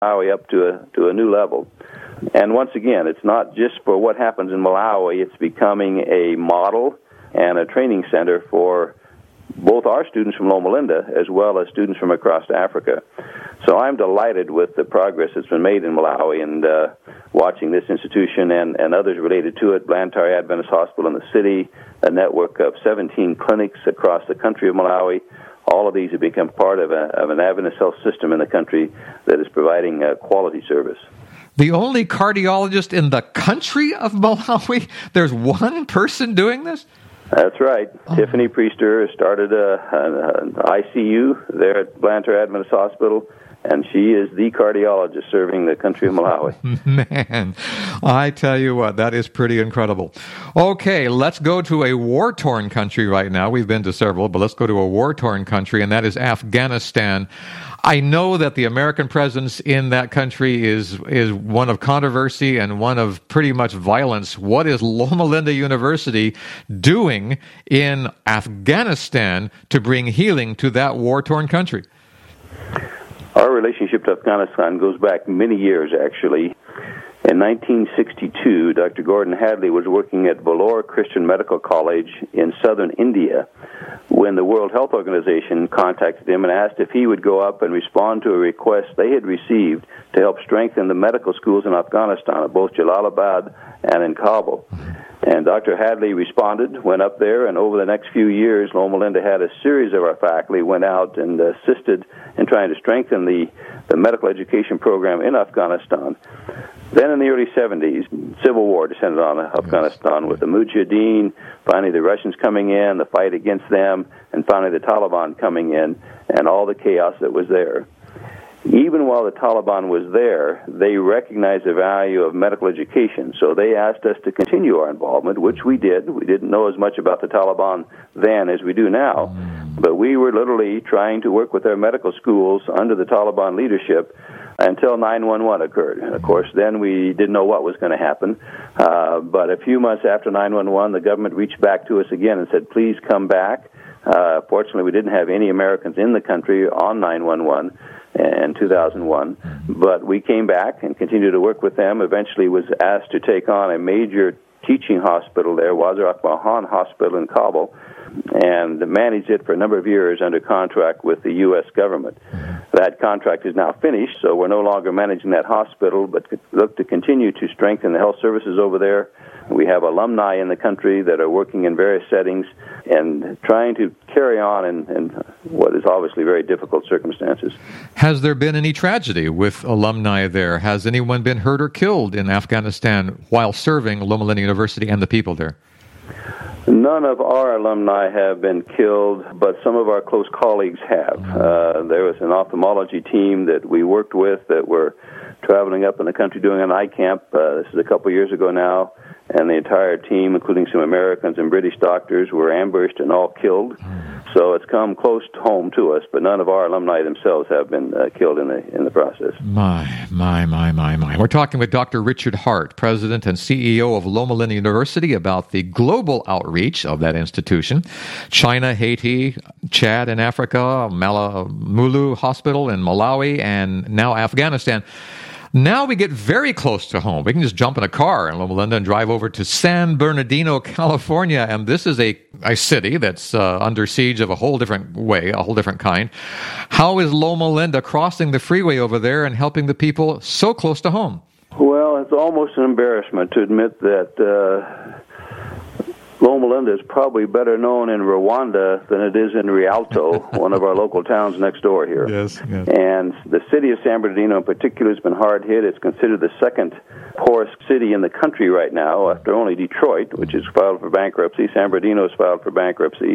Malawi up to a new level. And once again, it's not just for what happens in Malawi, it's becoming a model and a training center for both our students from Loma Linda as well as students from across Africa. So I'm delighted with the progress that's been made in Malawi, and watching this institution and others related to it, Blantyre Adventist Hospital in the city, a network of 17 clinics across the country of Malawi. All of these have become part of an Adventist health system in the country that is providing quality service. The only cardiologist in the country of Malawi? There's one person doing this? That's right. Oh. Tiffany Priester started an ICU there at Blantyre Adventist Hospital, and she is the cardiologist serving the country of Malawi. Man, I tell you what, that is pretty incredible. Okay, let's go to a war-torn country right now. We've been to several, but let's go to a war-torn country, and that is Afghanistan. I know that the American presence in that country is one of controversy and one of pretty much violence. What is Loma Linda University doing in Afghanistan to bring healing to that war-torn country? Our relationship to Afghanistan goes back many years, actually. In 1962, Dr. Gordon Hadley was working at Vellore Christian Medical College in southern India when the World Health Organization contacted him and asked if he would go up and respond to a request they had received to help strengthen the medical schools in Afghanistan, at both Jalalabad and in Kabul. And Dr. Hadley responded, went up there, and over the next few years, Loma Linda had a series of our faculty went out and assisted in trying to strengthen the medical education program in Afghanistan. Then in the early 70s, civil war descended on Afghanistan with the Mujahideen, finally the Russians coming in, the fight against them, and finally the Taliban coming in, and all the chaos that was there. Even while the Taliban was there, they recognized the value of medical education, so they asked us to continue our involvement, which we did. We didn't know as much about the Taliban then as we do now, but we were literally trying to work with their medical schools under the Taliban leadership until 9/11 occurred. And of course, then we didn't know what was going to happen. But a few months after 9/11, the government reached back to us again and said, please come back. Fortunately, we didn't have any Americans in the country on 9/11 in 2001. But we came back and continued to work with them. Eventually was asked to take on a major teaching hospital there, Wazir Akbar Khan Hospital in Kabul, and managed it for a number of years under contract with the U.S. government. That contract is now finished, so we're no longer managing that hospital, but look to continue to strengthen the health services over there. We have alumni in the country that are working in various settings and trying to carry on in what is obviously very difficult circumstances. Has there been any tragedy with alumni there? Has anyone been hurt or killed in Afghanistan while serving Loma Linda University and the people there? None of our alumni have been killed, but some of our close colleagues have. There was an ophthalmology team that we worked with that were traveling up in the country doing an eye camp. This is a couple years ago now, and the entire team, including some Americans and British doctors, were ambushed and all killed. So it's come close to home to us, but none of our alumni themselves have been killed in the process. My. We're talking with Dr. Richard Hart, President and CEO of Loma Linda University, about the global outreach of that institution. China, Haiti, Chad in Africa, Mulu Hospital in Malawi, and now Afghanistan. Now we get very close to home. We can just jump in a car in Loma Linda and drive over to San Bernardino, California, and this is a city that's under siege of a whole different way, a whole different kind. How is Loma Linda crossing the freeway over there and helping the people so close to home? Well, it's almost an embarrassment to admit that Loma Linda is probably better known in Rwanda than it is in Rialto, one of our local towns next door here. Yes. And the city of San Bernardino in particular has been hard hit. It's considered the second poorest city in the country right now, after only Detroit, which is filed for bankruptcy. San Bernardino is filed for bankruptcy.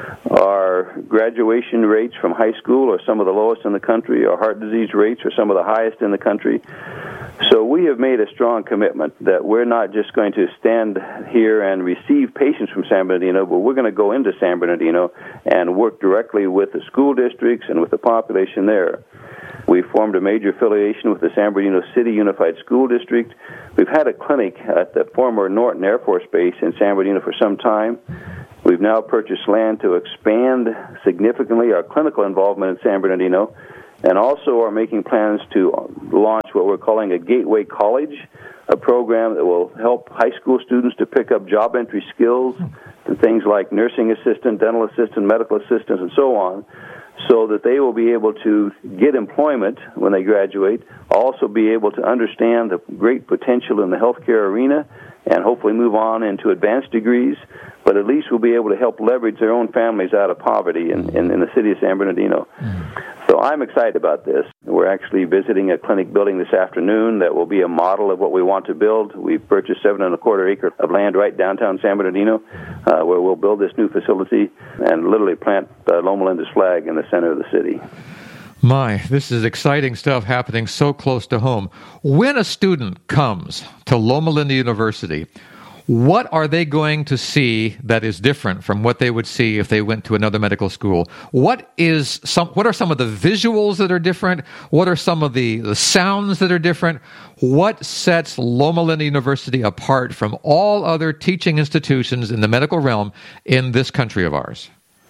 Our graduation rates from high school are some of the lowest in the country. Our heart disease rates are some of the highest in the country. So we have made a strong commitment that we're not just going to stand here and receive patients from San Bernardino, but we're going to go into San Bernardino and work directly with the school districts and with the population there. We formed a major affiliation with the San Bernardino City Unified School District. We've had a clinic at the former Norton Air Force Base in San Bernardino for some time. We've now purchased land to expand significantly our clinical involvement in San Bernardino. and also are making plans to launch what we're calling a Gateway College, a program that will help high school students to pick up job entry skills and things like nursing assistant, dental assistant, medical assistant, and so on, so that they will be able to get employment when they graduate, also be able to understand the great potential in the healthcare arena, and hopefully move on into advanced degrees, but at least will be able to help leverage their own families out of poverty in the city of San Bernardino. So I'm excited about this. We're actually visiting a clinic building this afternoon that will be a model of what we want to build. We've purchased 7.25 acres of land right downtown San Bernardino, where we'll build this new facility and literally plant Loma Linda's flag in the center of the city. My, this is exciting stuff happening so close to home. When a student comes to Loma Linda University, what are they going to see that is different from what they would see if they went to another medical school? What are some of the visuals that are different? What are some of the sounds that are different? What sets Loma Linda University apart from all other teaching institutions in the medical realm in this country of ours?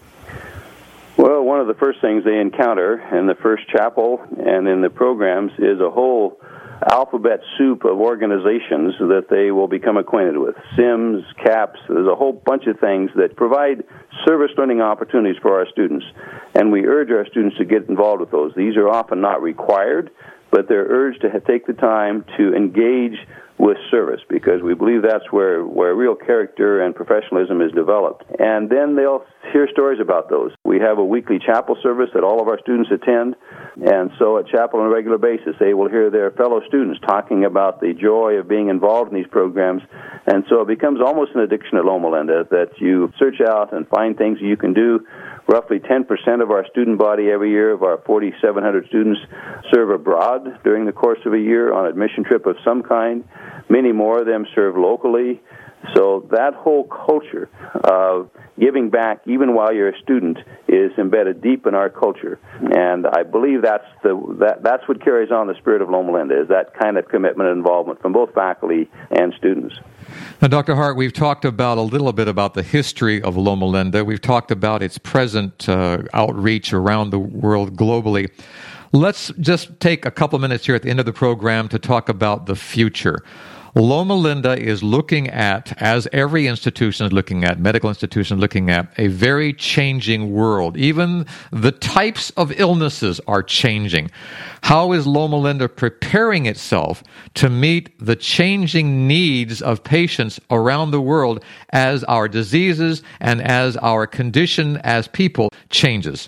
Well, one of the first things they encounter in the first chapel and in the programs is a whole alphabet soup of organizations that they will become acquainted with. SIMS, CAPS, there's a whole bunch of things that provide service learning opportunities for our students, and we urge our students to get involved with those. These are often not required, but they're urged to take the time to engage with service, because we believe that's where real character and professionalism is developed. And then they'll hear stories about those. We have a weekly chapel service that all of our students attend, and so at chapel on a regular basis, they will hear their fellow students talking about the joy of being involved in these programs. And so it becomes almost an addiction at Loma Linda that you search out and find things you can do. Roughly 10% of our student body every year, of our 4,700 students, serve abroad during the course of a year on an admission trip of some kind. Many more of them serve locally. So that whole culture of giving back, even while you're a student, is embedded deep in our culture. And I believe that's what carries on the spirit of Loma Linda, is that kind of commitment and involvement from both faculty and students. Now, Dr. Hart, we've talked about a little bit about the history of Loma Linda. We've talked about its present outreach around the world globally. Let's just take a couple minutes here at the end of the program to talk about the future. Loma Linda is looking at, as every institution is looking at, medical institution looking at, a very changing world. Even the types of illnesses are changing. How is Loma Linda preparing itself to meet the changing needs of patients around the world as our diseases and as our condition as people changes?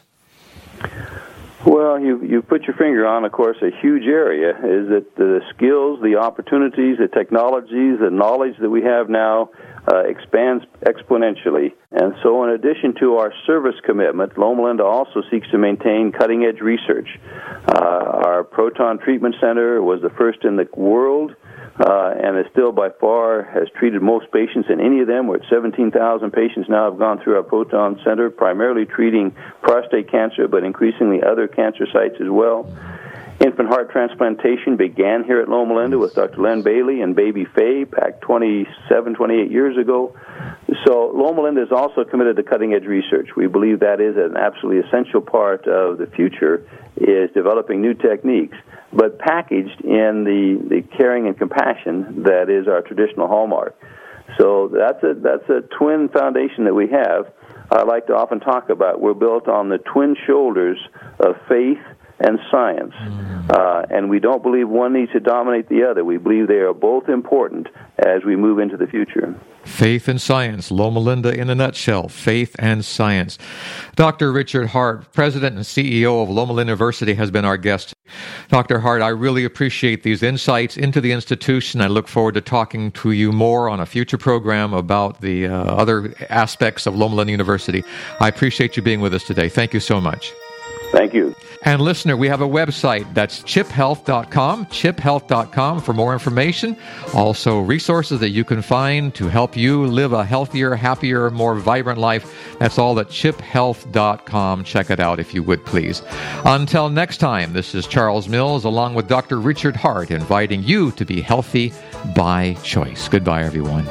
Well, you put your finger on, of course, a huge area, is that the skills, the opportunities, the technologies, the knowledge that we have now expands exponentially. And so in addition to our service commitment, Loma Linda also seeks to maintain cutting-edge research. Our proton treatment center was the first in the world, and is still by far has treated most patients in any of them. We're at 17,000 patients now have gone through our proton center, primarily treating prostate cancer, but increasingly other cancer sites as well. Infant heart transplantation began here at Loma Linda with Dr. Len Bailey and baby Faye back 28 years ago. So Loma Linda is also committed to cutting-edge research. We believe that is an absolutely essential part of the future, is developing new techniques, but packaged in the caring and compassion that is our traditional hallmark. So that's a twin foundation that we have. I like to often talk about we're built on the twin shoulders of faith and science. And we don't believe one needs to dominate the other. We believe they are both important as we move into the future. Faith and science. Loma Linda in a nutshell. Faith and science. Dr. Richard Hart, President and CEO of Loma Linda University, has been our guest. Dr. Hart, I really appreciate these insights into the institution. I look forward to talking to you more on a future program about the other aspects of Loma Linda University. I appreciate you being with us today. Thank you so much. Thank you. And listener, we have a website. That's chiphealth.com, chiphealth.com for more information. Also, resources that you can find to help you live a healthier, happier, more vibrant life. That's all at chiphealth.com. Check it out if you would, please. Until next time, this is Charles Mills along with Dr. Richard Hart, inviting you to be healthy by choice. Goodbye, everyone.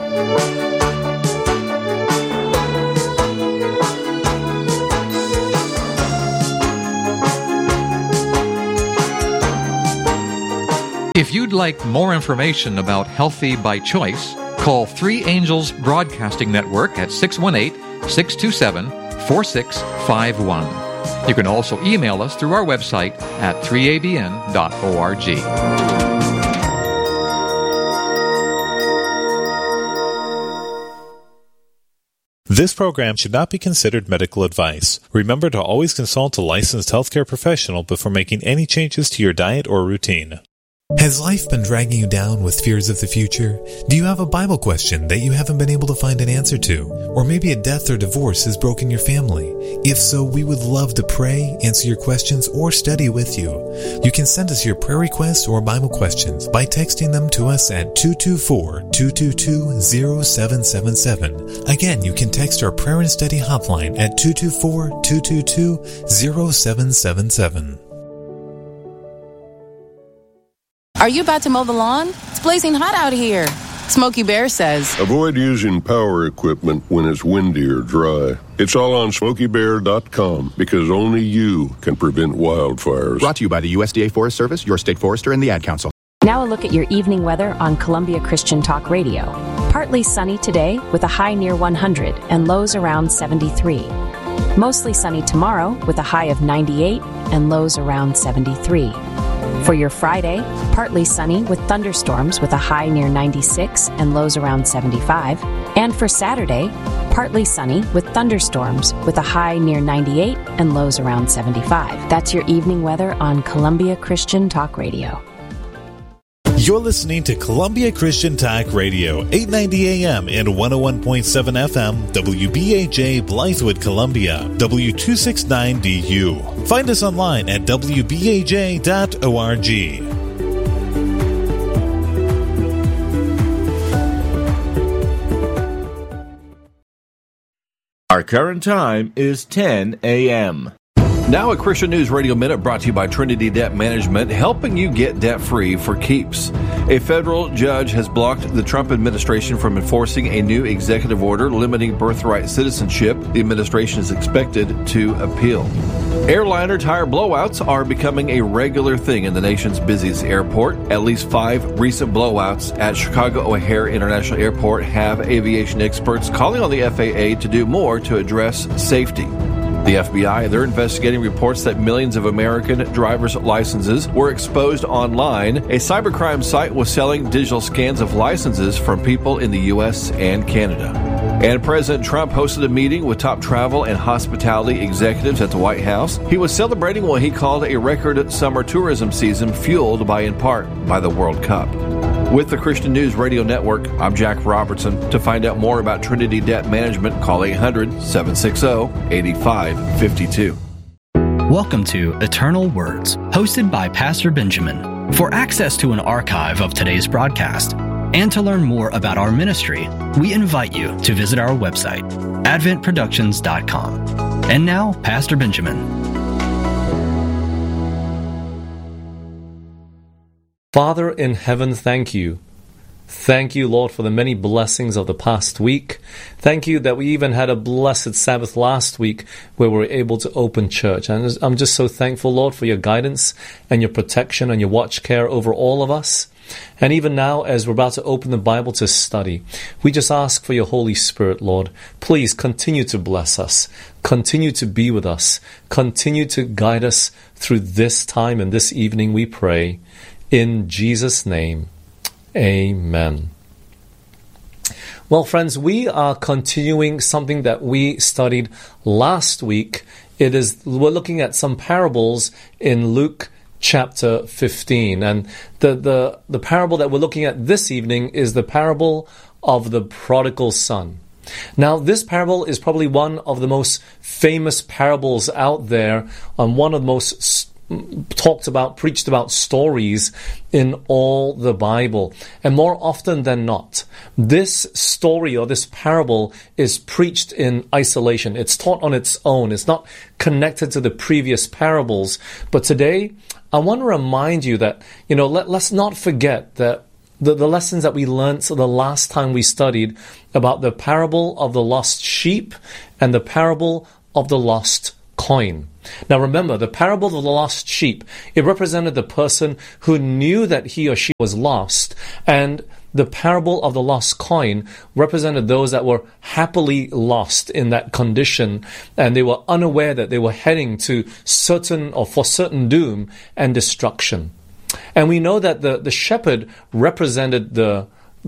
If you'd like more information about Healthy by Choice, call 3 Angels Broadcasting Network at 618-627-4651. You can also email us through our website at 3abn.org. This program should not be considered medical advice. Remember to always consult a licensed healthcare professional before making any changes to your diet or routine. Has life been dragging you down with fears of the future? Do you have a Bible question that you haven't been able to find an answer to? Or maybe a death or divorce has broken your family? If so, we would love to pray, answer your questions, or study with you. You can send us your prayer requests or Bible questions by texting them to us at 224-222-0777. Again, you can text our prayer and study hotline at 224-222-0777. Are you about to mow the lawn? It's blazing hot out here. Smokey Bear says, avoid using power equipment when it's windy or dry. It's all on SmokeyBear.com because only you can prevent wildfires. Brought to you by the USDA Forest Service, your state forester, and the Ad Council. Now a look at your evening weather on Columbia Christian Talk Radio. Partly sunny today with a high near 100 and lows around 73. Mostly sunny tomorrow with a high of 98 and lows around 73. For your Friday, partly sunny with thunderstorms with a high near 96 and lows around 75. And for Saturday, partly sunny with thunderstorms with a high near 98 and lows around 75. That's your evening weather on Columbia Christian Talk Radio. You're listening to Columbia Christian Talk Radio, 890 AM and 101.7 FM, WBAJ Blythewood, Columbia, W269DU. Find us online at WBAJ.org. Our current time is 10 a.m. Now a Christian News Radio Minute brought to you by Trinity Debt Management, helping you get debt-free for keeps. A federal judge has blocked the Trump administration from enforcing a new executive order limiting birthright citizenship. The administration is expected to appeal. Airliner tire blowouts are becoming a regular thing in the nation's busiest airport. At least 5 recent blowouts at Chicago O'Hare International Airport have aviation experts calling on the FAA to do more to address safety. The FBI, they're investigating reports that millions of American driver's licenses were exposed online. A cybercrime site was selling digital scans of licenses from people in the U.S. and Canada. And President Trump hosted a meeting with top travel and hospitality executives at the White House. He was celebrating what he called a record summer tourism season fueled in part by the World Cup. With the Christian News Radio Network, I'm Jack Robertson. To find out more about Trinity Debt Management, call 800-760-8552. Welcome to Eternal Words, hosted by Pastor Benjamin. For access to an archive of today's broadcast and to learn more about our ministry, we invite you to visit our website, adventproductions.com. And now, Pastor Benjamin. Father in heaven, thank you. Thank you, Lord, for the many blessings of the past week. Thank you that we even had a blessed Sabbath last week where we were able to open church. And I'm just so thankful, Lord, for your guidance and your protection and your watch care over all of us. And even now, as we're about to open the Bible to study, we just ask for your Holy Spirit, Lord. Please continue to bless us. Continue to be with us. Continue to guide us through this time and this evening, we pray. In Jesus' name, amen. Well, friends, we are continuing something that we studied last week. We're looking at some parables in Luke chapter 15. And the parable that we're looking at this evening is the parable of the prodigal son. Now, this parable is probably one of the most famous parables out there, and one of the most preached about stories in all the Bible. And more often than not, this story or this parable is preached in isolation. It's taught on its own. It's not connected to the previous parables. But today, I want to remind you that, let's not forget that the lessons that we learned the last time we studied about the parable of the lost sheep and the parable of the lost coin. Now remember, the parable of the lost sheep, it represented the person who knew that he or she was lost, and the parable of the lost coin represented those that were happily lost in that condition, and they were unaware that they were heading to certain or for certain doom and destruction. And we know that the shepherd represented the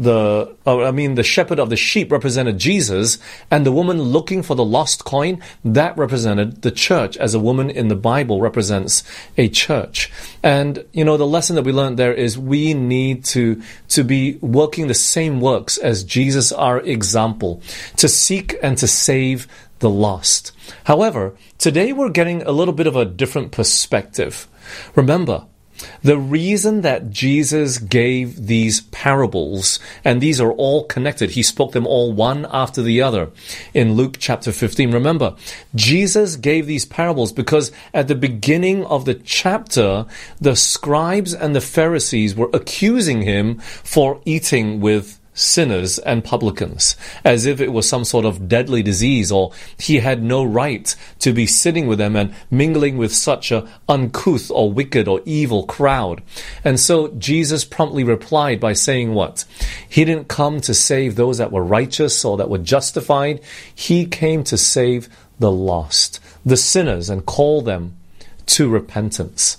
shepherd of the sheep represented Jesus, and the woman looking for the lost coin, that represented the church, as a woman in the Bible represents a church. And, the lesson that we learned there is we need to be working the same works as Jesus, our example, to seek and to save the lost. However, today we're getting a little bit of a different perspective. Remember, the reason that Jesus gave these parables, and these are all connected, he spoke them all one after the other in Luke chapter 15. Remember, Jesus gave these parables because at the beginning of the chapter, the scribes and the Pharisees were accusing him for eating with sinners and publicans, as if it was some sort of deadly disease, or he had no right to be sitting with them and mingling with such a uncouth or wicked or evil crowd. And so Jesus promptly replied by saying what? He didn't come to save those that were righteous or that were justified. He came to save the lost, the sinners, and call them to repentance.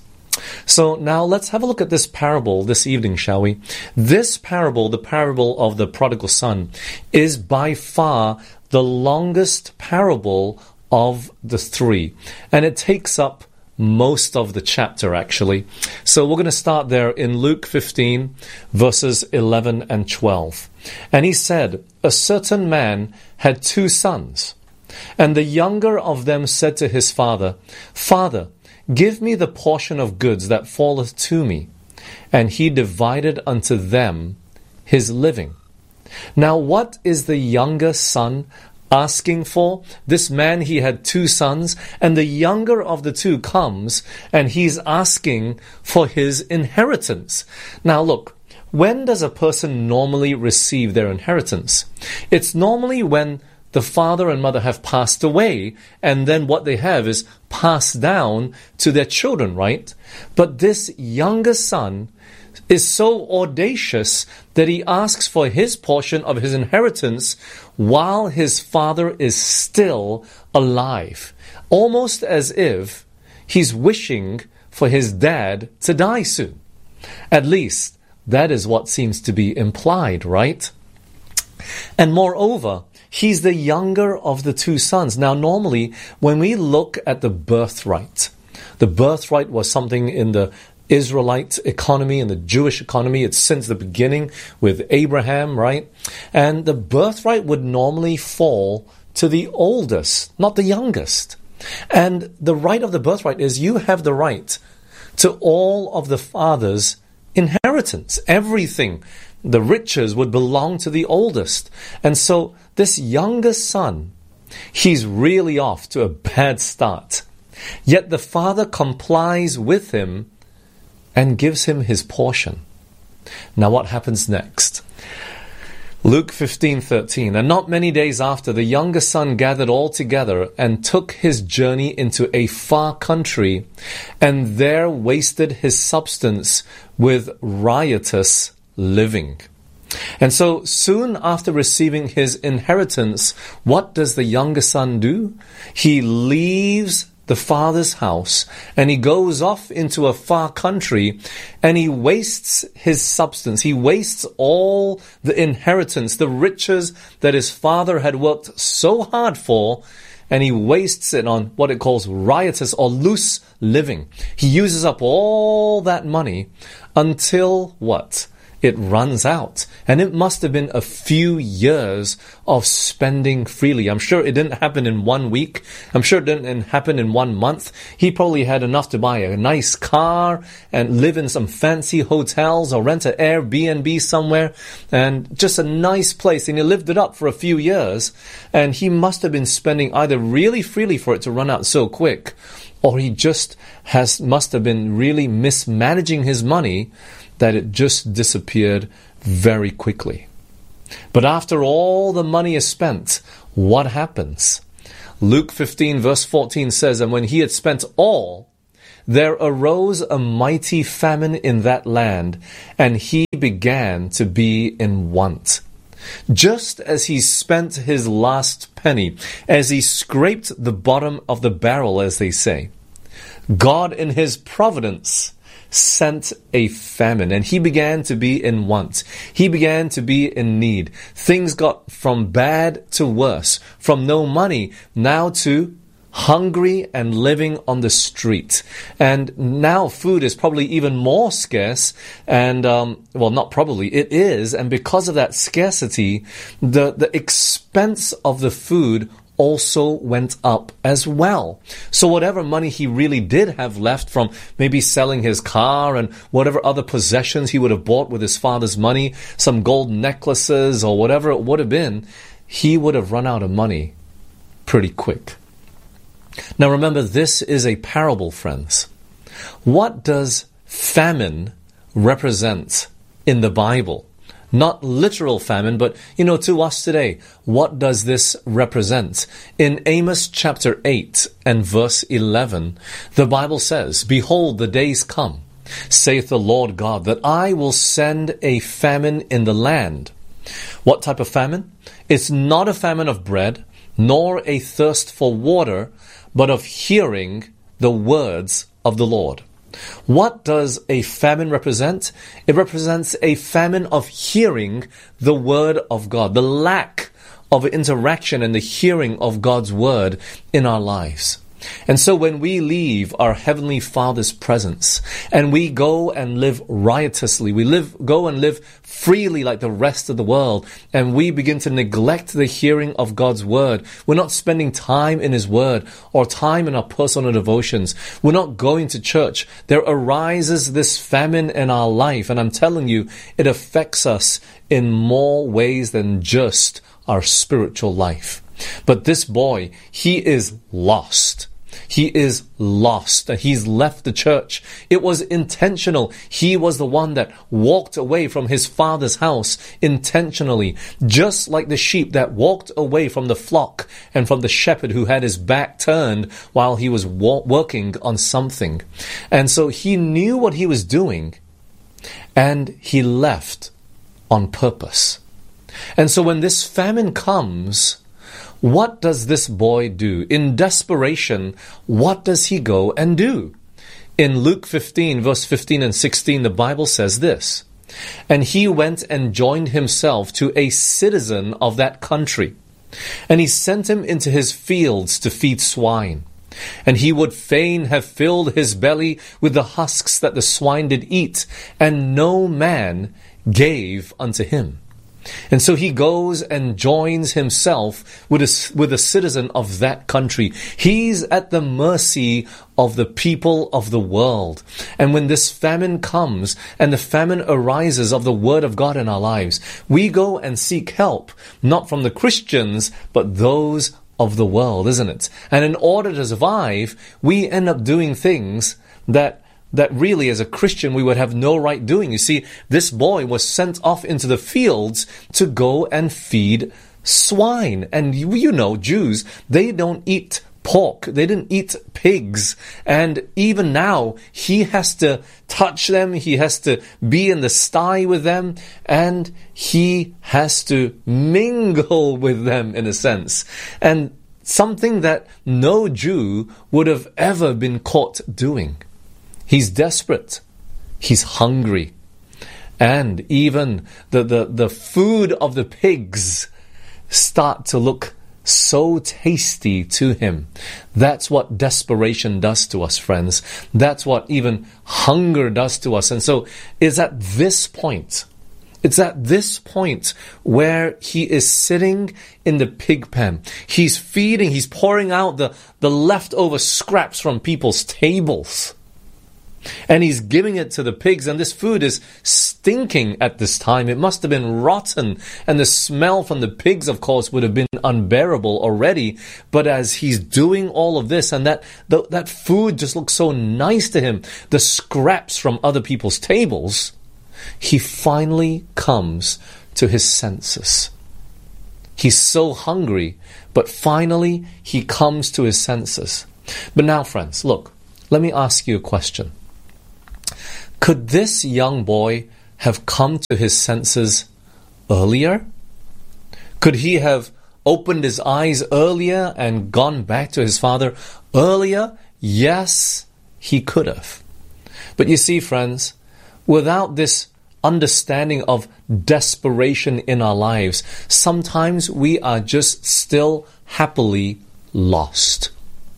So now let's have a look at this parable this evening, shall we? This parable, the parable of the prodigal son, is by far the longest parable of the three. And it takes up most of the chapter, actually. So we're going to start there in Luke 15, verses 11 and 12. And he said, "A certain man had 2 sons, and the younger of them said to his father, 'Father, give me the portion of goods that falleth to me.' And he divided unto them his living." Now, what is the younger son asking for? This man, he had 2 sons, and the younger of the 2 comes, and he's asking for his inheritance. Now, look, when does a person normally receive their inheritance? It's normally when the father and mother have passed away, and then what they have is passed down to their children, right? But this younger son is so audacious that he asks for his portion of his inheritance while his father is still alive, almost as if he's wishing for his dad to die soon. At least, that is what seems to be implied, right? And moreover, he's the younger of the 2 sons. Now, normally, when we look at the birthright was something in the Israelite economy and the Jewish economy. It's since the beginning with Abraham, right? And the birthright would normally fall to the oldest, not the youngest. And the right of the birthright is you have the right to all of the father's inheritance. Everything, the riches would belong to the oldest. And so this younger son, he's really off to a bad start. Yet the father complies with him and gives him his portion. Now what happens next? Luke 15:13. "And not many days after, the younger son gathered all together and took his journey into a far country, and there wasted his substance with riotous living." And so soon after receiving his inheritance, what does the younger son do? He leaves the father's house and he goes off into a far country and he wastes his substance. He wastes all the inheritance, the riches that his father had worked so hard for, and he wastes it on what it calls riotous or loose living. He uses up all that money until what? It runs out. And it must have been a few years of spending freely. I'm sure it didn't happen in 1 week. I'm sure it didn't happen in 1 month. He probably had enough to buy a nice car and live in some fancy hotels or rent an Airbnb somewhere and just a nice place. And he lived it up for a few years. And he must have been spending either really freely for it to run out so quick, or he just must have been really mismanaging his money that it just disappeared very quickly. But after all the money is spent, what happens? Luke 15 verse 14 says, "And when he had spent all, there arose a mighty famine in that land, and he began to be in want." Just as he spent his last penny, as he scraped the bottom of the barrel, as they say, God in his providence sent a famine, and he began to be in want. He began to be in need. Things got from bad to worse, from no money now to hungry and living on the street. And now food is probably even more scarce, and well, not probably, it is, and because of that scarcity, the expense of the food also went up as well. So whatever money he really did have left from maybe selling his car and whatever other possessions he would have bought with his father's money, some gold necklaces or whatever it would have been, he would have run out of money pretty quick. Now remember, this is a parable, friends. What does famine represent in the Bible? Not literal famine, but, to us today, what does this represent? In Amos chapter 8 and verse 11, the Bible says, "Behold, the days come, saith the Lord God, that I will send a famine in the land." What type of famine? It's not a famine of bread, nor a thirst for water, but of hearing the words of the Lord. What does a famine represent? It represents a famine of hearing the word of God, the lack of interaction and the hearing of God's word in our lives. And so when we leave our Heavenly Father's presence and we go and live riotously, go and live freely like the rest of the world, and we begin to neglect the hearing of God's word, we're not spending time in His word or time in our personal devotions, we're not going to church, there arises this famine in our life, and I'm telling you, it affects us in more ways than just our spiritual life. But this boy, he is lost. He is lost. He's left the church. It was intentional. He was the one that walked away from his father's house intentionally, just like the sheep that walked away from the flock and from the shepherd who had his back turned while he was working on something. And so he knew what he was doing, and he left on purpose. And so when this famine comes, what does this boy do? In desperation, what does he go and do? In Luke 15, verse 15 and 16, the Bible says this, "And he went and joined himself to a citizen of that country, and he sent him into his fields to feed swine. And he would fain have filled his belly with the husks that the swine did eat, and no man gave unto him." And so he goes and joins himself with a citizen of that country. He's at the mercy of the people of the world. And when this famine comes and the famine arises of the word of God in our lives, we go and seek help, not from the Christians, but those of the world, isn't it? And in order to survive, we end up doing things that really as a Christian we would have no right doing. You see, this boy was sent off into the fields to go and feed swine. And Jews, they don't eat pork. They didn't eat pigs. And even now, he has to touch them. He has to be in the sty with them. And he has to mingle with them in a sense. And something that no Jew would have ever been caught doing. He's desperate. He's hungry. And even the food of the pigs start to look so tasty to him. That's what desperation does to us, friends. That's what even hunger does to us. And so it's at this point where he is sitting in the pig pen. He's feeding, he's pouring out the leftover scraps from people's tables. And he's giving it to the pigs, and this food is stinking at this time. It must have been rotten, and the smell from the pigs, of course, would have been unbearable already. But as he's doing all of this, and that food just looks so nice to him, the scraps from other people's tables, he finally comes to his senses. He's so hungry, but finally he comes to his senses. But now, friends, look, let me ask you a question. Could this young boy have come to his senses earlier? Could he have opened his eyes earlier and gone back to his father earlier? Yes, he could have. But you see, friends, without this understanding of desperation in our lives, sometimes we are just still happily lost.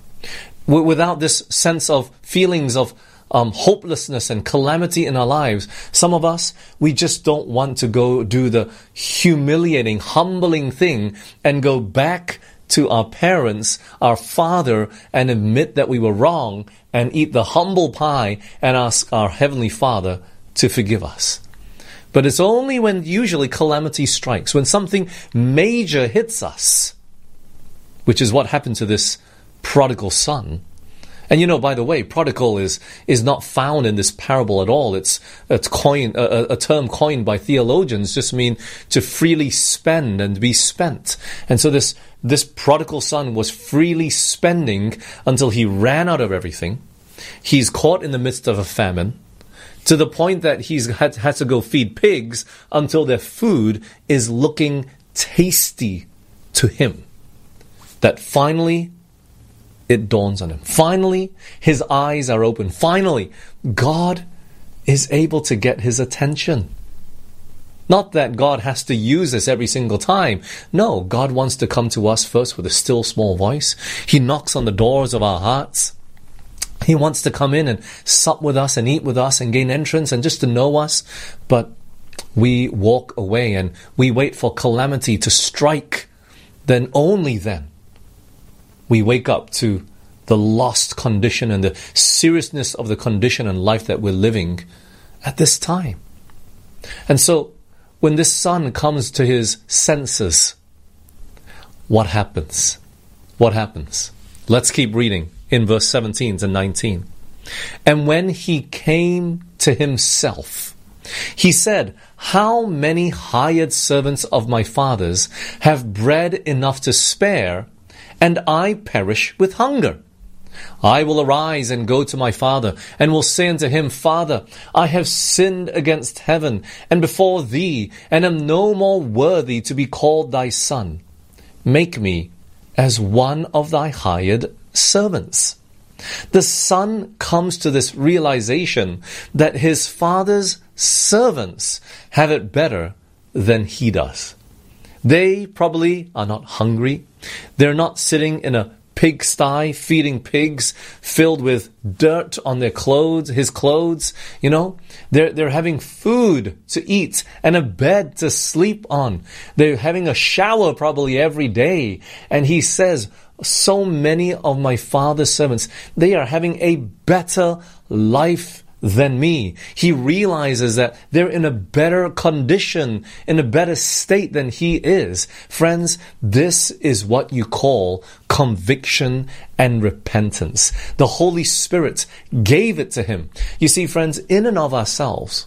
Without this sense of feelings of hopelessness and calamity in our lives, some of us, we just don't want to go do the humiliating, humbling thing and go back to our parents, our father, and admit that we were wrong and eat the humble pie and ask our Heavenly Father to forgive us. But it's only when usually calamity strikes, when something major hits us, which is what happened to this prodigal son. And you know, by the way, prodigal is not found in this parable at all. It's a term coined by theologians, just mean to freely spend and be spent. And so this prodigal son was freely spending until he ran out of everything. He's caught in the midst of a famine, to the point that he's had to go feed pigs until their food is looking tasty to him. That finally it dawns on him. Finally, his eyes are open. Finally, God is able to get his attention. Not that God has to use this every single time. No, God wants to come to us first with a still small voice. He knocks on the doors of our hearts. He wants to come in and sup with us and eat with us and gain entrance and just to know us. But we walk away and we wait for calamity to strike. Then, only then, we wake up to the lost condition and the seriousness of the condition and life that we're living at this time. And so, when this son comes to his senses, what happens? What happens? Let's keep reading in verse 17 to 19. And when he came to himself, he said, "How many hired servants of my father's have bread enough to spare, and I perish with hunger? I will arise and go to my father, and will say unto him, Father, I have sinned against heaven and before thee, and am no more worthy to be called thy son. Make me as one of thy hired servants." The son comes to this realization that his father's servants have it better than he does. They probably are not hungry. They're not sitting in a pigsty feeding pigs filled with dirt on their clothes, his clothes, you know. They're having food to eat and a bed to sleep on. They're having a shower probably every day. And he says, so many of my father's servants, they are having a better life than me. He realizes that they're in a better condition, in a better state than he is. Friends, this is what you call conviction and repentance. The Holy Spirit gave it to him. You see, friends, in and of ourselves,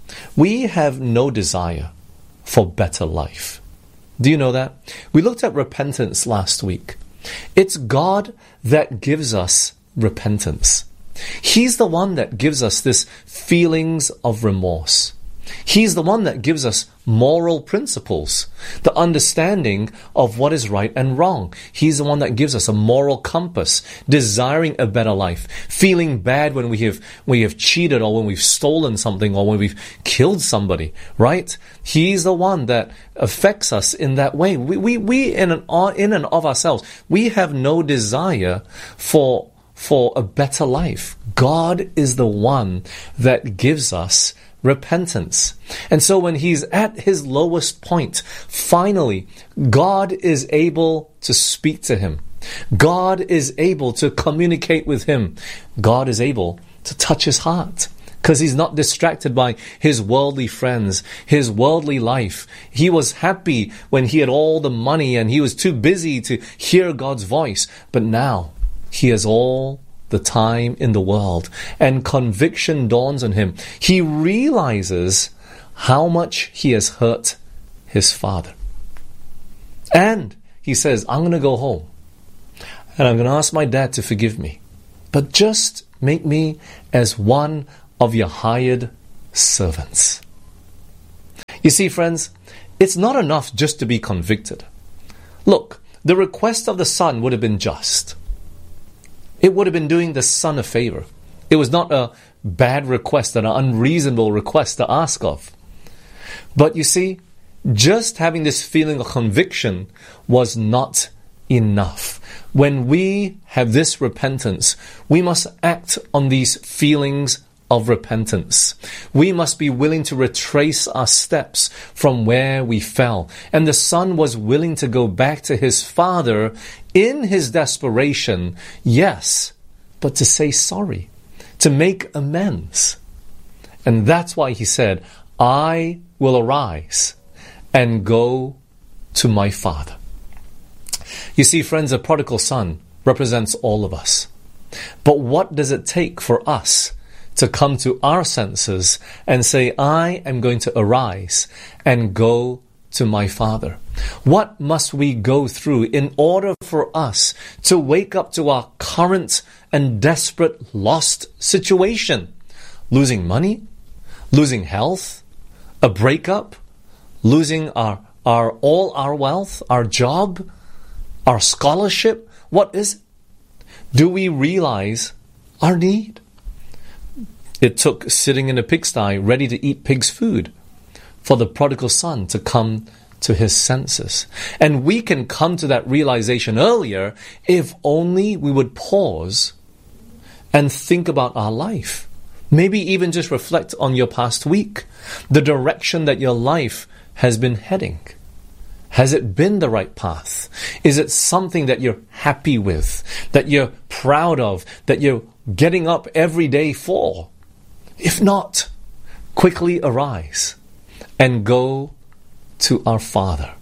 we have no desire for better life. Do you know that? We looked at repentance last week. It's God that gives us repentance. He's the one that gives us this feelings of remorse. He's the one that gives us moral principles, the understanding of what is right and wrong. He's the one that gives us a moral compass, desiring a better life, feeling bad when we have cheated or when we've stolen something or when we've killed somebody, right? He's the one that affects us in that way. We in and of ourselves, we have no desire for a better life. God is the one that gives us repentance. And so when he's at his lowest point, finally, God is able to speak to him. God is able to communicate with him. God is able to touch his heart, because he's not distracted by his worldly friends, his worldly life. He was happy when he had all the money and he was too busy to hear God's voice. But now he has all the time in the world, and conviction dawns on him. He realizes how much he has hurt his father. And he says, I'm going to go home. And I'm going to ask my dad to forgive me. But just make me as one of your hired servants. You see, friends, it's not enough just to be convicted. Look, the request of the son would have been just. It would have been doing the son a favor. It was not a bad request, an unreasonable request to ask of. But you see, just having this feeling of conviction was not enough. When we have this repentance, we must act on these feelings of repentance. We must be willing to retrace our steps from where we fell. And the son was willing to go back to his father in his desperation, yes, but to say sorry, to make amends. And that's why he said, I will arise and go to my father. You see, friends, a prodigal son represents all of us. But what does it take for us to come to our senses and say, I am going to arise and go to my father? What must we go through in order for us to wake up to our current and desperate lost situation? Losing money? Losing health? A breakup? Losing all our wealth? Our job? Our scholarship? What is it? Do we realize our need? It took sitting in a pigsty ready to eat pig's food for the prodigal son to come to his senses. And we can come to that realization earlier if only we would pause and think about our life. Maybe even just reflect on your past week, the direction that your life has been heading. Has it been the right path? Is it something that you're happy with, that you're proud of, that you're getting up every day for? If not, quickly arise and go to our Father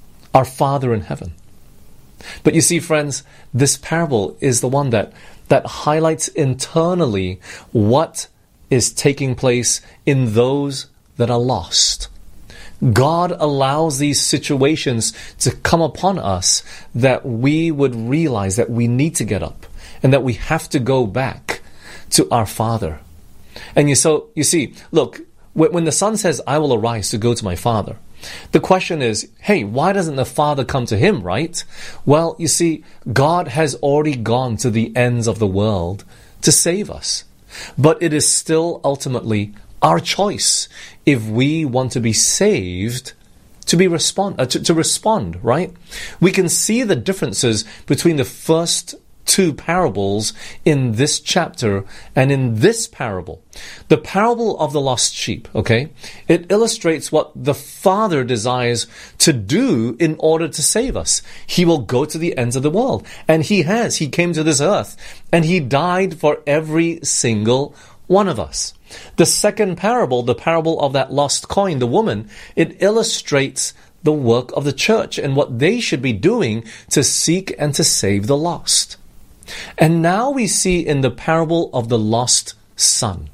in heaven. But you see, friends, this parable is the one that highlights internally what is taking place in those that are lost. God allows these situations to come upon us that we would realize that we need to get up and that we have to go back to our Father. And you see, look, when the son says, I will arise to go to my father, the question is, hey, why doesn't the father come to him, right? Well, you see, God has already gone to the ends of the world to save us. But it is still ultimately our choice if we want to be saved to respond, right? We can see the differences between the first two parables in this chapter and in this parable. The parable of the lost sheep, okay? It illustrates what the Father desires to do in order to save us. He will go to the ends of the world. And He has. He came to this earth and He died for every single one of us. The second parable, the parable of that lost coin, the woman, it illustrates the work of the church and what they should be doing to seek and to save the lost. And now we see in the parable of the lost son,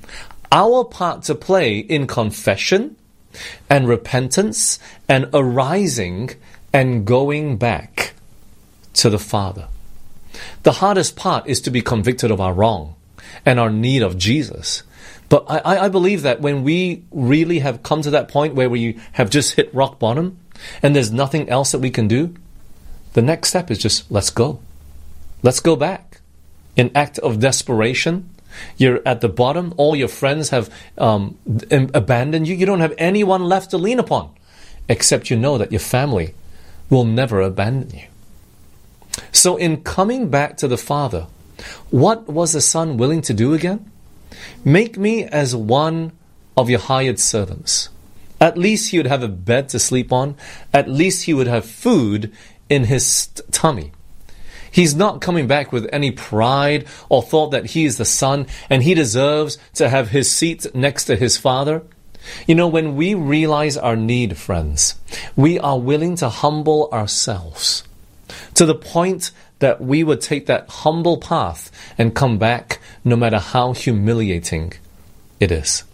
our part to play in confession and repentance and arising and going back to the Father. The hardest part is to be convicted of our wrong and our need of Jesus. But I believe that when we really have come to that point where we have just hit rock bottom and there's nothing else that we can do, the next step is just, let's go. Let's go back. In act of desperation, you're at the bottom. All your friends have abandoned you. You don't have anyone left to lean upon, except you know that your family will never abandon you. So in coming back to the Father, what was the Son willing to do again? Make me as one of your hired servants. At least he would have a bed to sleep on. At least he would have food in his tummy. He's not coming back with any pride or thought that he is the son and he deserves to have his seat next to his father. You know, when we realize our need, friends, we are willing to humble ourselves to the point that we would take that humble path and come back no matter how humiliating it is.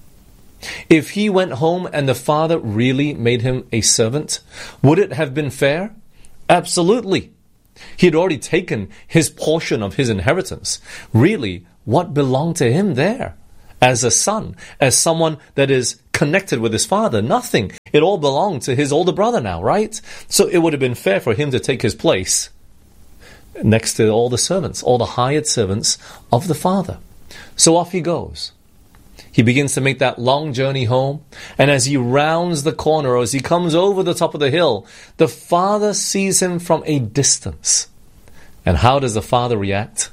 If he went home and the father really made him a servant, would it have been fair? Absolutely. He had already taken his portion of his inheritance. Really, what belonged to him there? As a son, as someone that is connected with his father, nothing. It all belonged to his older brother now, right? So it would have been fair for him to take his place next to all the servants, all the hired servants of the father. So off he goes. He begins to make that long journey home, and as he rounds the corner, or as he comes over the top of the hill, the father sees him from a distance. And how does the father react?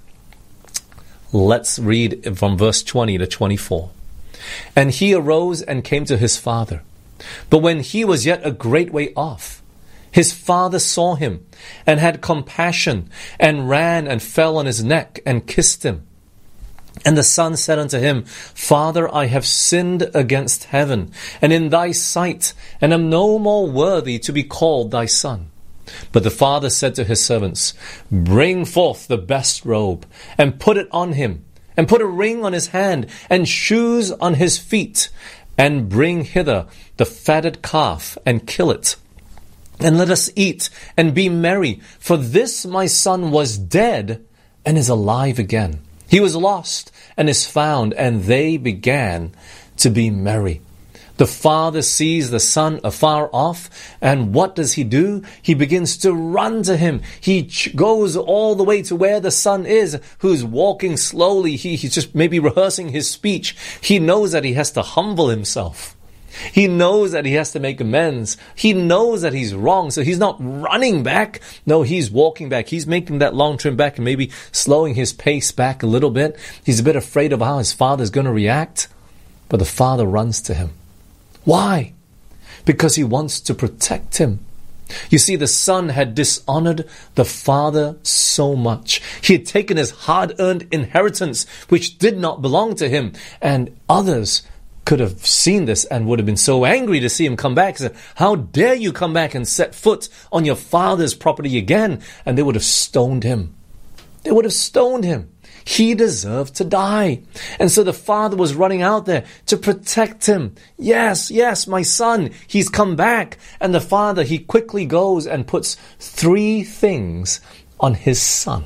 Let's read from verse 20 to 24. And he arose and came to his father. But when he was yet a great way off, his father saw him, and had compassion, and ran and fell on his neck, and kissed him. And the son said unto him, Father, I have sinned against heaven, and in thy sight, and am no more worthy to be called thy son. But the father said to his servants, Bring forth the best robe, and put it on him, and put a ring on his hand, and shoes on his feet, and bring hither the fatted calf, and kill it. And let us eat, and be merry, for this my son was dead, and is alive again. He was lost, and is found, and they began to be merry. The father sees the son afar off, and what does he do? He begins to run to him. He goes all the way to where the son is, who's walking slowly. He's just maybe rehearsing his speech. He knows that he has to humble himself. He knows that he has to make amends. He knows that he's wrong, so he's not running back. No, he's walking back. He's making that long trim back and maybe slowing his pace back a little bit. He's a bit afraid of how his father's going to react. But the father runs to him. Why? Because he wants to protect him. You see, the son had dishonored the father so much. He had taken his hard-earned inheritance, which did not belong to him, and others could have seen this and would have been so angry to see him come back and said, How dare you come back and set foot on your father's property again? And they would have stoned him. They would have stoned him. He deserved to die. And so the father was running out there to protect him. Yes, my son, he's come back. And the father, he quickly goes and puts 3 things on his son.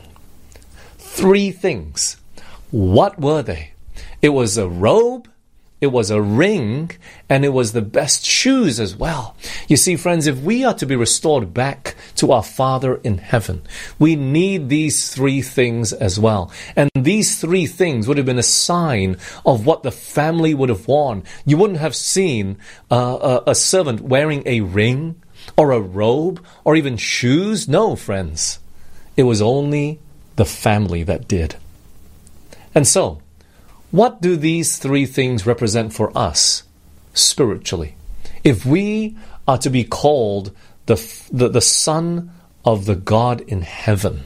3 things. What were they? It was a robe, it was a ring, and it was the best shoes as well. You see, friends, if we are to be restored back to our Father in heaven, we need these 3 things as well. And these 3 things would have been a sign of what the family would have worn. You wouldn't have seen a servant wearing a ring or a robe or even shoes. No, friends. It was only the family that did. And so, what do these 3 things represent for us spiritually? If we are to be called the son of the God in heaven,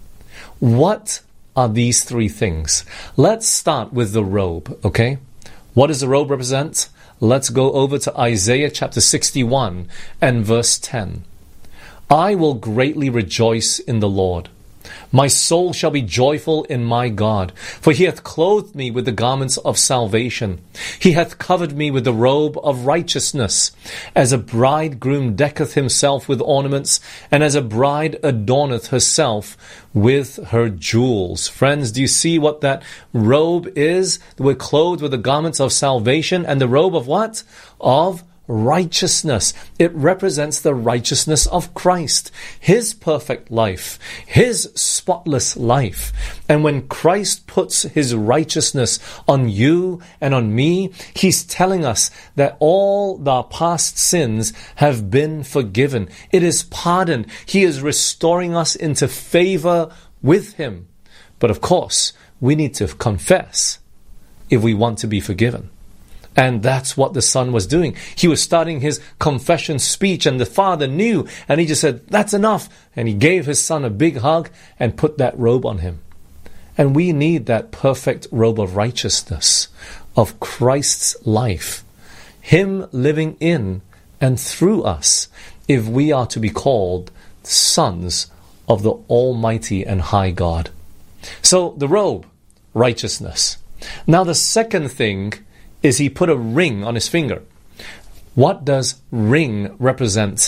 what are these 3 things? Let's start with the robe, okay? What does the robe represent? Let's go over to Isaiah chapter 61 and verse 10. I will greatly rejoice in the Lord. My soul shall be joyful in my God, for he hath clothed me with the garments of salvation. He hath covered me with the robe of righteousness, as a bridegroom decketh himself with ornaments, and as a bride adorneth herself with her jewels. Friends, do you see what that robe is? We're clothed with the garments of salvation, and the robe of what? Of righteousness. It represents the righteousness of Christ, his perfect life, his spotless life. And when Christ puts his righteousness on you and on me, he's telling us that all the past sins have been forgiven. It is pardoned. He is restoring us into favor with him. But of course, we need to confess if we want to be forgiven. And that's what the son was doing. He was starting his confession speech, and the father knew, and he just said, that's enough. And he gave his son a big hug and put that robe on him. And we need that perfect robe of righteousness, of Christ's life, him living in and through us, if we are to be called sons of the Almighty and High God. So the robe, righteousness. Now the second thing is he put a ring on his finger. What does ring represent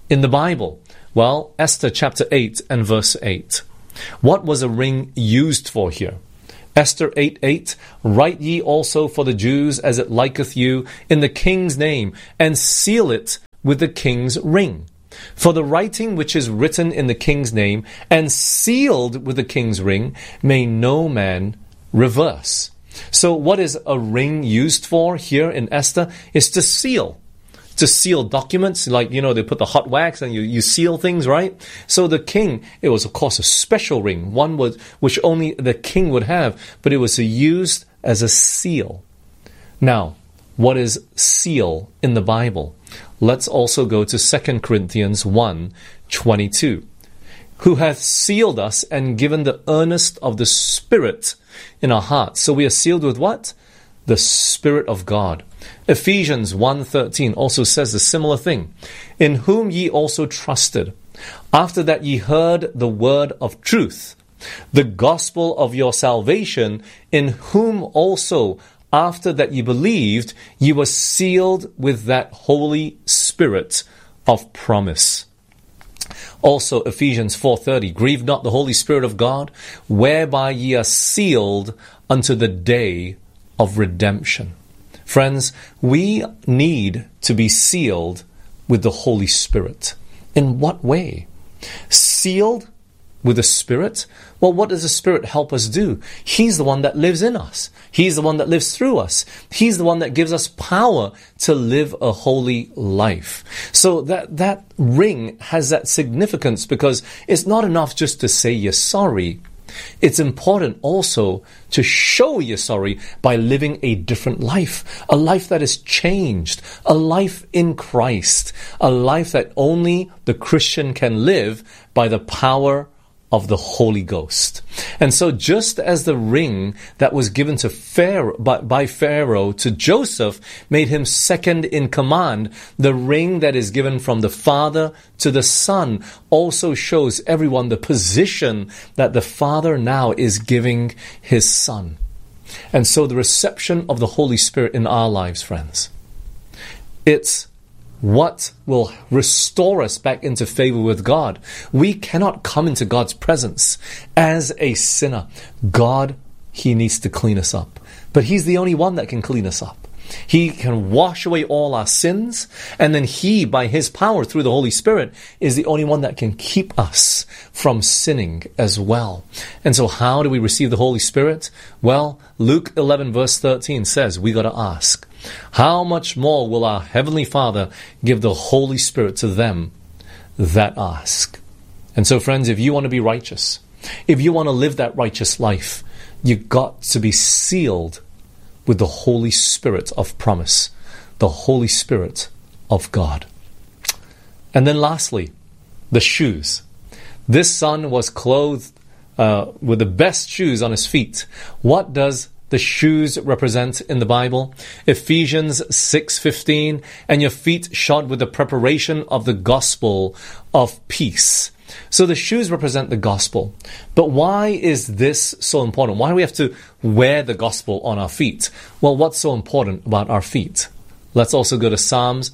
in the Bible? Well, Esther chapter 8 and verse 8. What was a ring used for here? Esther 8:8, write ye also for the Jews as it liketh you in the king's name, and seal it with the king's ring. For the writing which is written in the king's name, and sealed with the king's ring, may no man reverse. So what is a ring used for here in Esther? Is to seal. To seal documents, like, they put the hot wax and you seal things, right? So the king, it was of course a special ring, one which only the king would have, but it was used as a seal. Now, what is seal in the Bible? Let's also go to 2 Corinthians 1:22. Who hath sealed us and given the earnest of the Spirit in our hearts. So we are sealed with what? The Spirit of God. Ephesians 1:13 also says a similar thing. In whom ye also trusted, after that ye heard the word of truth, the gospel of your salvation, in whom also after that ye believed, ye were sealed with that Holy Spirit of promise. Also Ephesians 4:30, grieve not the Holy Spirit of God, whereby ye are sealed unto the day of redemption. Friends, we need to be sealed with the Holy Spirit. In what way? Sealed with the Spirit? Well, what does the Spirit help us do? He's the one that lives in us. He's the one that lives through us. He's the one that gives us power to live a holy life. So that ring has that significance, because it's not enough just to say you're sorry. It's important also to show you're sorry by living a different life, a life that is changed, a life in Christ, a life that only the Christian can live by the power of the Holy Ghost. And so just as the ring that was given to Pharaoh, by Pharaoh to Joseph made him second in command, the ring that is given from the Father to the Son also shows everyone the position that the Father now is giving his Son. And so the reception of the Holy Spirit in our lives, friends, it's what will restore us back into favor with God. We cannot come into God's presence as a sinner. God, He needs to clean us up. But He's the only one that can clean us up. He can wash away all our sins, and then He, by His power through the Holy Spirit, is the only one that can keep us from sinning as well. And so how do we receive the Holy Spirit? Well, Luke 11 verse 13 says we got to ask, how much more will our Heavenly Father give the Holy Spirit to them that ask? And so, friends, if you want to be righteous, if you want to live that righteous life, you've got to be sealed with the Holy Spirit of promise, the Holy Spirit of God. And then lastly, the shoes. This son was clothed with the best shoes on his feet. What does the shoes represent in the Bible? Ephesians 6:15, and your feet shod with the preparation of the gospel of peace. So the shoes represent the gospel. But why is this so important? Why do we have to wear the gospel on our feet? Well, what's so important about our feet? Let's also go to Psalms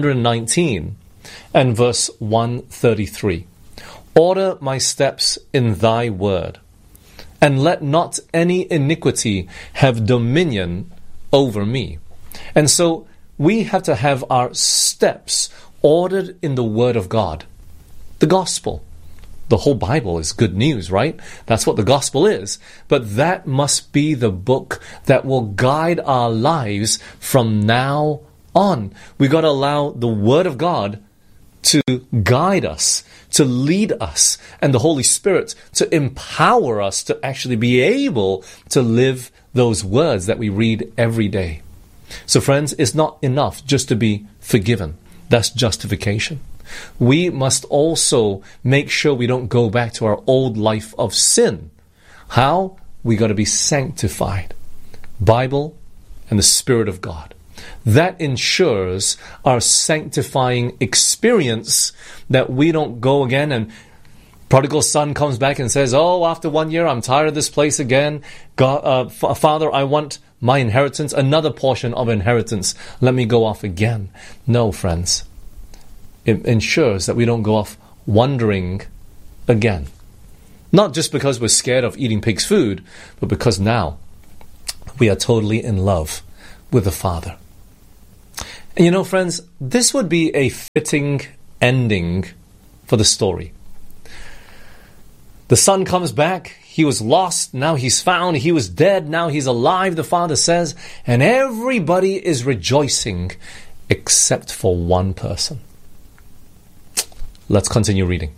119 and verse 133. Order my steps in thy word, and let not any iniquity have dominion over me. And so we have to have our steps ordered in the word of God. The gospel. The whole Bible is good news, right? That's what the gospel is. But that must be the book that will guide our lives from now on. We got to allow the word of God to guide us, to lead us, and the Holy Spirit to empower us to actually be able to live those words that we read every day. So friends, it's not enough just to be forgiven. That's justification. We must also make sure we don't go back to our old life of sin. How? We got to be sanctified. Bible and the Spirit of God. That ensures our sanctifying experience, that we don't go again and prodigal son comes back and says, oh, after 1 year, I'm tired of this place again. God, Father, I want my inheritance, another portion of inheritance. Let me go off again. No, friends. it ensures that we don't go off wandering again. Not just because we're scared of eating pig's food, but because now we are totally in love with the Father. And you know, friends, this would be a fitting ending for the story. The son comes back. He was lost, now he's found. He was dead, now he's alive, the Father says. And everybody is rejoicing except for one person. Let's continue reading.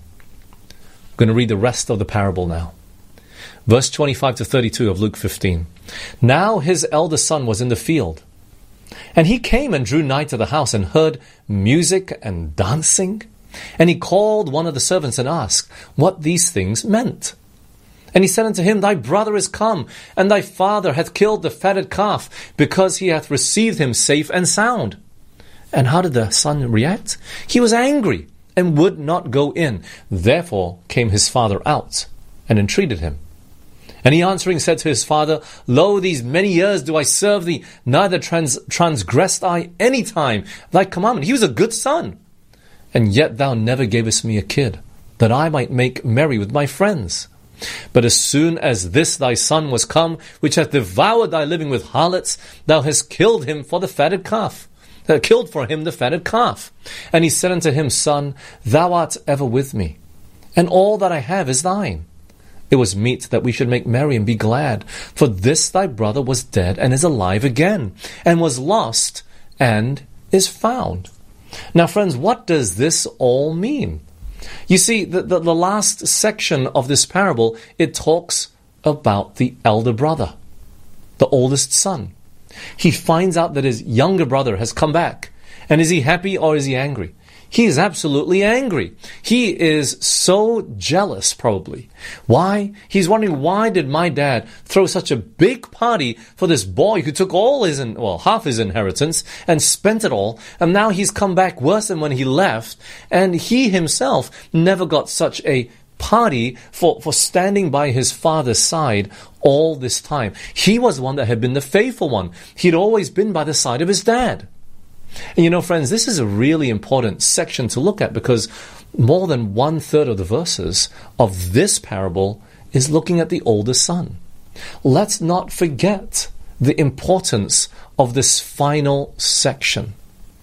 I'm going to read the rest of the parable now. Verse 25 to 32 of Luke 15. Now his elder son was in the field, and he came and drew nigh to the house and heard music and dancing. And he called one of the servants and asked what these things meant. And he said unto him, Thy brother is come, and thy father hath killed the fatted calf, because he hath received him safe and sound. And how did the son react? He was angry, and would not go in. Therefore came his father out, and entreated him. And he answering said to his father, Lo, these many years do I serve thee, neither transgressed I any time thy commandment. He was a good son. And yet thou never gavest me a kid, that I might make merry with my friends. But as soon as this thy son was come, which hath devoured thy living with harlots, thou hast killed him for the fatted calf. Killed for him the fatted calf. And he said unto him, Son, thou art ever with me, and all that I have is thine. It was meet that we should make merry and be glad, for this thy brother was dead and is alive again, and was lost and is found. Now, friends, what does this all mean? You see, the last section of this parable, it talks about the elder brother, the oldest son. He finds out that his younger brother has come back. And is he happy or is he angry? He is absolutely angry. He is so jealous, probably. Why? He's wondering, why did my dad throw such a big party for this boy who took all his, half his inheritance and spent it all, and now he's come back worse than when he left, and he himself never got such a party for standing by his father's side all this time. He was the one that had been the faithful one. He'd always been by the side of his dad. And you know, friends, this is a really important section to look at, because more than 1/3 of the verses of this parable is looking at the older son. Let's not forget the importance of this final section.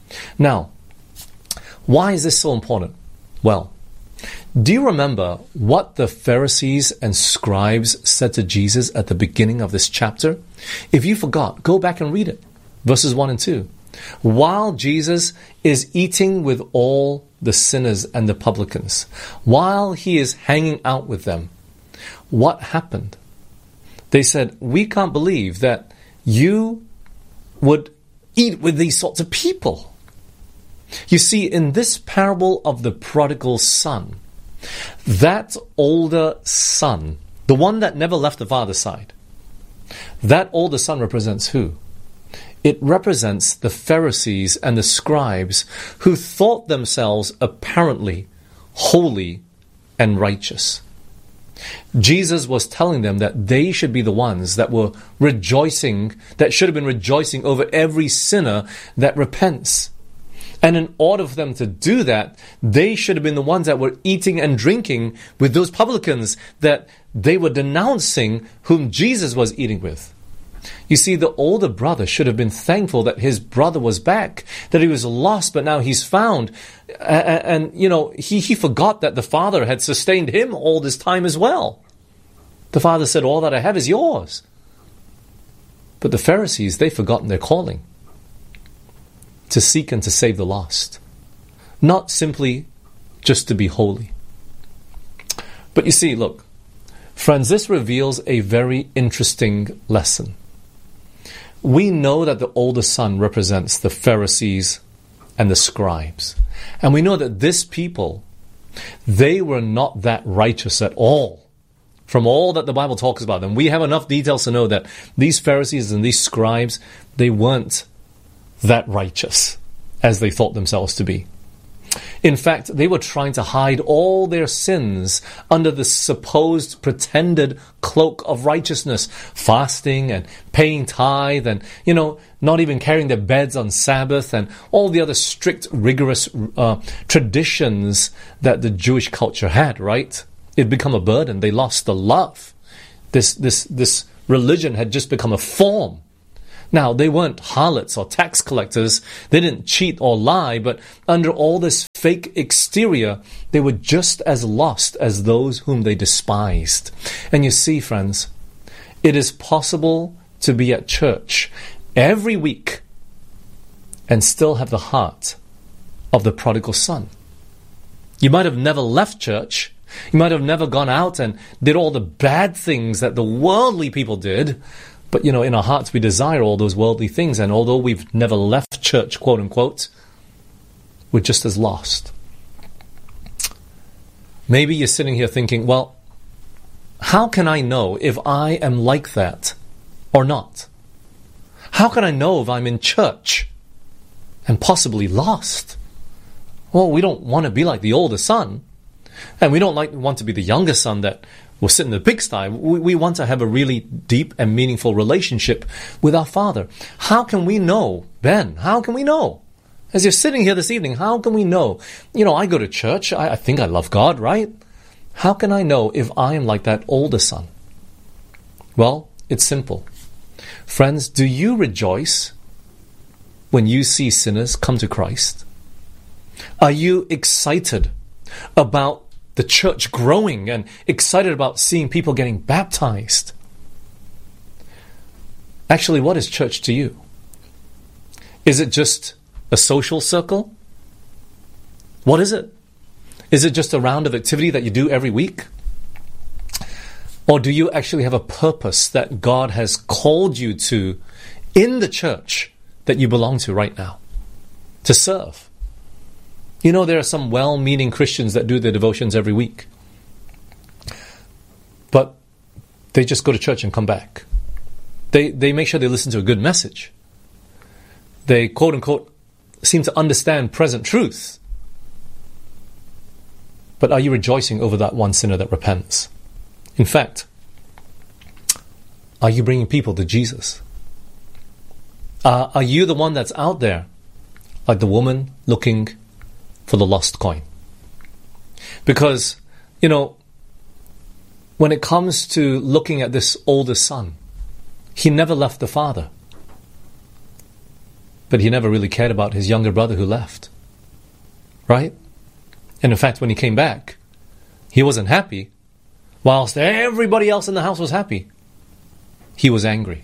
Now, why is this so important? Well, do you remember what the Pharisees and scribes said to Jesus at the beginning of this chapter? If you forgot, go back and read it. Verses 1 and 2. While Jesus is eating with all the sinners and the publicans, while he is hanging out with them, what happened? They said, we can't believe that you would eat with these sorts of people. You see, in this parable of the prodigal son, that older son, the one that never left the father's side, that older son represents who? It represents the Pharisees and the scribes who thought themselves apparently holy and righteous. Jesus was telling them that they should be the ones that were rejoicing, that should have been rejoicing over every sinner that repents. And in order for them to do that, they should have been the ones that were eating and drinking with those publicans that they were denouncing, whom Jesus was eating with. You see, the older brother should have been thankful that his brother was back, that he was lost, but now he's found. And you know, he forgot that the father had sustained him all this time as well. The father said, all that I have is yours. But the Pharisees, they've forgotten their calling. To seek and to save the lost. Not simply just to be holy. But you see, look, friends, this reveals a very interesting lesson. We know that the older son represents the Pharisees and the scribes. And we know that this people, they were not that righteous at all. From all that the Bible talks about them, we have enough details to know that these Pharisees and these scribes, they weren't that righteous as they thought themselves to be. In fact, they were trying to hide all their sins under the supposed pretended cloak of righteousness, fasting and paying tithe and, not even carrying their beds on Sabbath and all the other strict, rigorous traditions that the Jewish culture had, right? It'd become a burden. They lost the love. This religion had just become a form. Now, they weren't harlots or tax collectors. They didn't cheat or lie, but under all this fake exterior, they were just as lost as those whom they despised. And you see, friends, it is possible to be at church every week and still have the heart of the prodigal son. You might have never left church. You might have never gone out and did all the bad things that the worldly people did. But, in our hearts we desire all those worldly things. And although we've never left church, quote unquote, we're just as lost. Maybe you're sitting here thinking, well, how can I know if I am like that or not? How can I know if I'm in church and possibly lost? Well, we don't want to be like the older son. And we don't want to be the younger son that will sit in the pigsty. We want to have a really deep and meaningful relationship with our Father. How can we know, Ben? How can we know? As you're sitting here this evening, how can we know? I go to church. I think I love God, right? How can I know if I am like that older son? Well, it's simple. Friends, do you rejoice when you see sinners come to Christ? Are you excited about the church growing and excited about seeing people getting baptized? Actually, what is church to you? Is it just a social circle? What is it? Is it just a round of activity that you do every week? Or do you actually have a purpose that God has called you to in the church that you belong to right now? To serve. There are some well-meaning Christians that do their devotions every week. But they just go to church and come back. They make sure they listen to a good message. They, quote-unquote, seem to understand present truth. But are you rejoicing over that one sinner that repents? In fact, are you bringing people to Jesus? Are you the one that's out there, like the woman looking for the lost coin? Because, when it comes to looking at this older son, he never left the father. But he never really cared about his younger brother who left. Right? And in fact, when he came back, he wasn't happy, whilst everybody else in the house was happy. He was angry.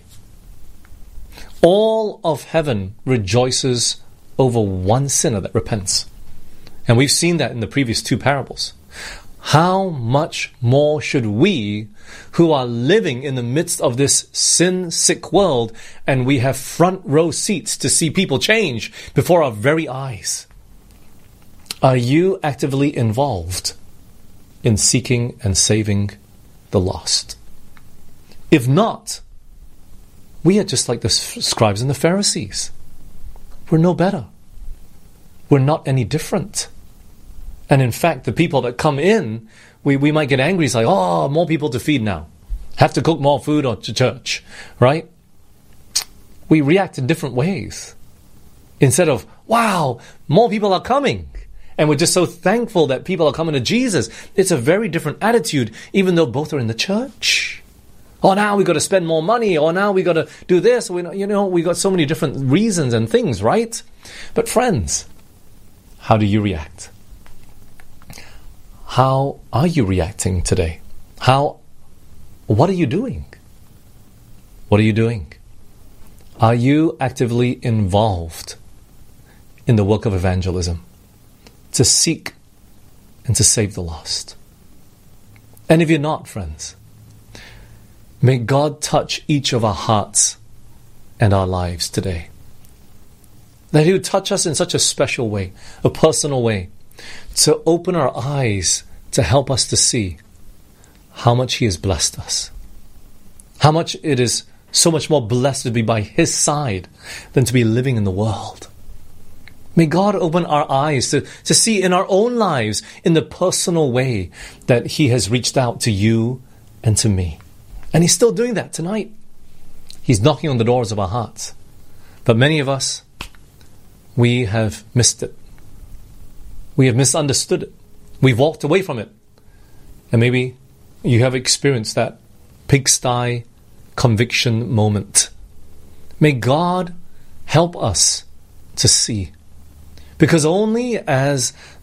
All of heaven rejoices over one sinner that repents. And we've seen that in the previous two parables. How much more should we, who are living in the midst of this sin-sick world, and we have front row seats to see people change before our very eyes? Are you actively involved in seeking and saving the lost? If not, we are just like the scribes and the Pharisees. We're no better. We're not any different. And in fact, the people that come in, we might get angry. It's like, oh, more people to feed now. Have to cook more food to church, right? We react in different ways. Instead of, wow, more people are coming. And we're just so thankful that people are coming to Jesus. It's a very different attitude, even though both are in the church. Oh, now we got to spend more money. Or now we got to do this. We got so many different reasons and things, right? But friends, how do you react? How are you reacting today? What are you doing? What are you doing? Are you actively involved in the work of evangelism to seek and to save the lost? And if you're not, friends, may God touch each of our hearts and our lives today. That He would touch us in such a special way, a personal way, to open our eyes to help us to see how much He has blessed us. How much it is so much more blessed to be by His side than to be living in the world. May God open our eyes to see in our own lives, in the personal way, that He has reached out to you and to me. And He's still doing that tonight. He's knocking on the doors of our hearts. But many of us, we have missed it. We have misunderstood it. We've walked away from it. And maybe you have experienced that pigsty conviction moment. May God help us to see. Because only as